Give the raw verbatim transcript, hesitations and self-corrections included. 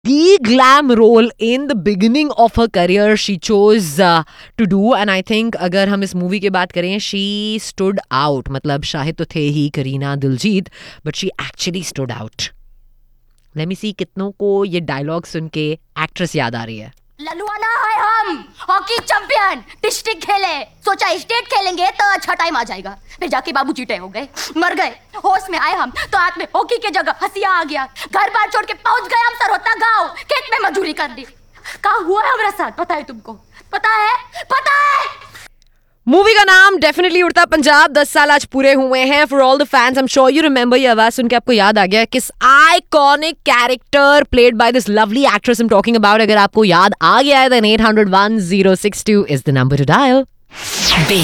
the glam role in the beginning of her career she chose uh, to do, and I think अगर हम इस movie की बात करें, she stood out. मतलब शाहिद तो थे ही Kareena Diljit, but she actually stood out. Let me see कितनों को ये डायलॉग सुन के एक्ट्रेस याद आ रही है. ललुआना है हम, हॉकी चैंपियन, डिस्ट्रिक्ट खेले, सोचा स्टेट खेलेंगे तो अच्छा टाइम आ जाएगा. फिर जाके बाबू चीटे हो गए, मर गए. होश में आए हम तो हाथ में हॉकी की जगह हंसिया आ गया. घर बार छोड़ के पहुंच गए हम सरहोता गांव, खेत में मजदूरी कर दी. क्या हुआ है हमारे साथ पता है तुमको? पता है? पता है? मूवी का नाम डेफिनेटली उड़ता पंजाब. दस साल आज पूरे हुए हैं. For all the fans, I am sure you remember. ये आवाज सुन के आपको याद आ गया किस iconic character played by this lovely actress I am talking about. अगर आपको याद आ गया है, then eight hundred one zero six two is the number two dial.